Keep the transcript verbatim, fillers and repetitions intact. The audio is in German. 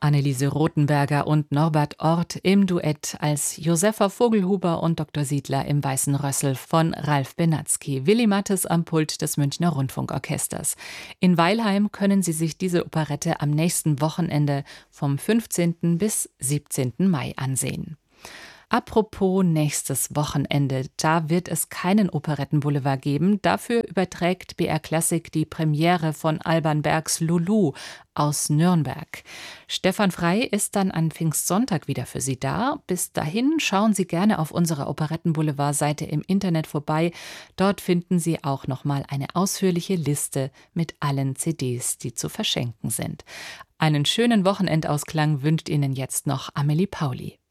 Anneliese Rothenberger und Norbert Orth im Duett als Josefa Vogelhuber und Doktor Siedler im Weißen Rössel von Ralf Benatzky, Willi Mattes am Pult des Münchner Rundfunkorchesters. In Weilheim können Sie sich diese Operette am nächsten Wochenende vom fünfzehnten bis siebzehnten Mai ansehen. Apropos nächstes Wochenende, da wird es keinen Operettenboulevard geben. Dafür überträgt B R Classic die Premiere von Alban Bergs Lulu aus Nürnberg. Stefan Frey ist dann an Pfingstsonntag wieder für Sie da. Bis dahin schauen Sie gerne auf unserer Operettenboulevard-Seite im Internet vorbei. Dort finden Sie auch noch mal eine ausführliche Liste mit allen C Ds, die zu verschenken sind. Einen schönen Wochenendausklang wünscht Ihnen jetzt noch Amelie Pauli.